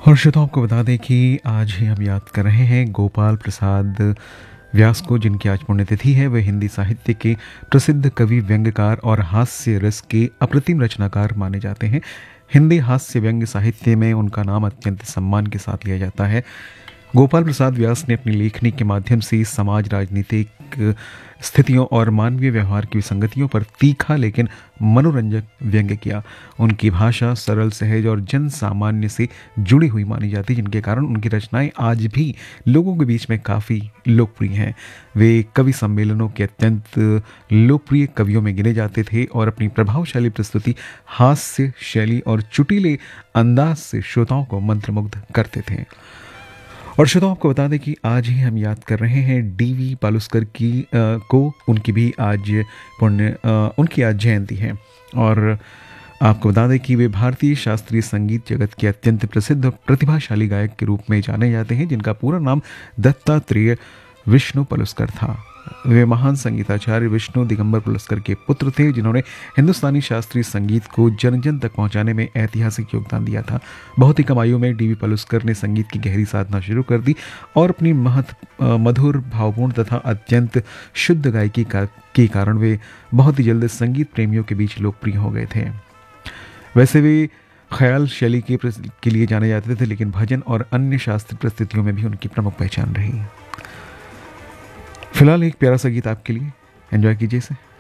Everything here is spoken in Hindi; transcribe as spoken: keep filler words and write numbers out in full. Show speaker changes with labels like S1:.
S1: और श्रोताओं को बता दें कि आज ही हम याद कर रहे हैं गोपाल प्रसाद व्यास को, जिनकी आज पुण्यतिथि है। वे हिंदी साहित्य के प्रसिद्ध कवि, व्यंग्यकार और हास्य रस के अप्रतिम रचनाकार माने जाते हैं। हिंदी हास्य व्यंग्य साहित्य में उनका नाम अत्यंत सम्मान के साथ लिया जाता है। गोपाल प्रसाद व्यास ने अपनी लेखनी के माध्यम से समाज, राजनीतिक स्थितियों और मानवीय व्यवहार की विसंगतियों पर तीखा लेकिन मनोरंजक व्यंग्य किया। उनकी भाषा सरल, सहज और जन सामान्य से जुड़ी हुई मानी जाती, जिनके कारण उनकी रचनाएं आज भी लोगों के बीच में काफ़ी लोकप्रिय हैं। वे कवि सम्मेलनों के अत्यंत लोकप्रिय कवियों में गिने जाते थे और अपनी प्रभावशाली प्रस्तुति, हास्य शैली और चुटीले अंदाज से श्रोताओं को मंत्रमुग्ध करते थे। और श्रोताओं आपको बता दें कि आज ही हम याद कर रहे हैं डीवी पालुस्कर की आ, को उनकी भी आज पुण्य उनकी आज जयंती है। और आपको बता दें कि वे भारतीय शास्त्रीय संगीत जगत के अत्यंत प्रसिद्ध प्रतिभाशाली गायक के रूप में जाने जाते हैं, जिनका पूरा नाम दत्तात्रेय विष्णु पलुस्कर था। वे महान संगीताचार्य विष्णु दिगंबर पलुस्कर के पुत्र थे, जिन्होंने हिंदुस्तानी शास्त्रीय संगीत को जन जन तक पहुंचाने में ऐतिहासिक योगदान दिया था। बहुत ही कम आयु में डीवी पलुस्कर ने संगीत की गहरी साधना शुरू कर दी और अपनी महत मधुर, भावपूर्ण तथा अत्यंत शुद्ध गायकी का, के कारण वे बहुत ही जल्द संगीत प्रेमियों के बीच लोकप्रिय हो गए थे। वैसे वे ख्याल शैली के, के लिए जाने जाते थे, लेकिन भजन और अन्य शास्त्रीय प्रस्तुतियों में भी उनकी प्रमुख पहचान रही। फिलहाल एक प्यारा सा गीत आपके लिए, एंजॉय कीजिए इसे।